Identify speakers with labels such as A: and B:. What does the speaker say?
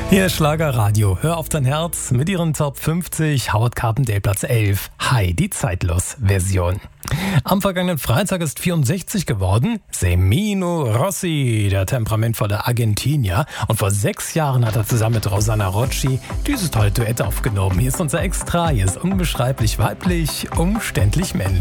A: Hier ist Schlagerradio. Hör auf dein Herz mit ihren Top 50. Howard Carpendale Platz 11. Hi, die Zeitlos-Version. Am vergangenen Freitag ist 64 geworden Semino Rossi, der temperamentvolle Argentinier. Und vor 6 Jahren hat er zusammen mit Rosanna Rocci dieses tolle Duett aufgenommen. Hier ist unser Extra. Hier ist unbeschreiblich weiblich, umständlich männlich.